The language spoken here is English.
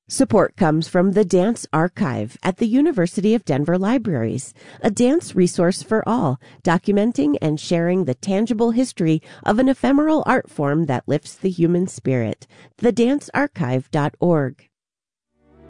Support comes from the Dance Archive at the University of Denver Libraries, a dance resource for all, documenting and sharing the tangible history of an ephemeral art form that lifts the human spirit. TheDanceArchive.org.